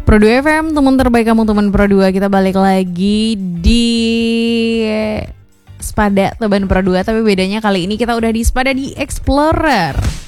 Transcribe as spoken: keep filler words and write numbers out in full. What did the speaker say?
Pro dua F M, teman terbaik kamu, teman Pro dua. Kita balik lagi di Spada Teman Pro dua. Tapi bedanya kali ini kita udah di Spada di Explorer.